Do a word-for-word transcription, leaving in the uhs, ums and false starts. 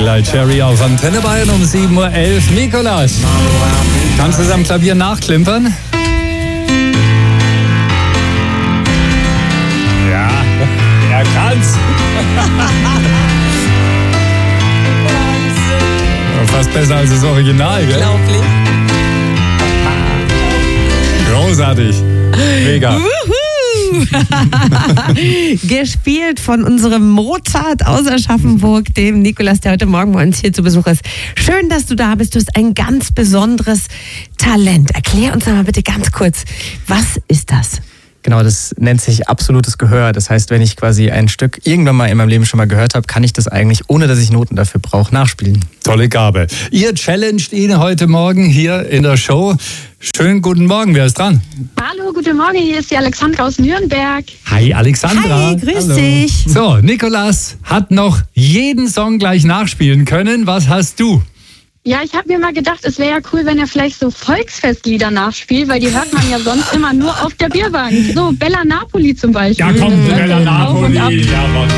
Twilight Cherry auf Antenne Bayern um sieben Uhr elf. Nikolaus, kannst du es am Klavier nachklimpern? Ja, er kann's. Fast besser als das Original, gell? Unglaublich. Großartig. Mega. Gespielt von unserem Mozart aus Aschaffenburg, dem Nikolaus, der heute Morgen bei uns hier zu Besuch ist. Schön, dass du da bist. Du hast ein ganz besonderes Talent. Erklär uns mal bitte ganz kurz, was ist das? Genau, das nennt sich absolutes Gehör. Das heißt, wenn ich quasi ein Stück irgendwann mal in meinem Leben schon mal gehört habe, kann ich das eigentlich, ohne dass ich Noten dafür brauche, nachspielen. Tolle Gabe. Ihr challenged ihn heute Morgen hier in der Show. Schönen guten Morgen, wer ist dran? Hallo, guten Morgen, hier ist die Alexandra aus Nürnberg. Hi Alexandra. Hi, grüß Hallo. dich. So, Nikolaus hat noch jeden Song gleich nachspielen können. Was hast du? Ja, ich habe mir mal gedacht, es wäre ja cool, wenn er vielleicht so Volksfestlieder nachspielt, weil die hört man ja sonst immer nur auf der Bierbank. So, Bella Napoli zum Beispiel. Ja, komm, Hört Bella ihr auf und ab. Napoli. Ja, Mann.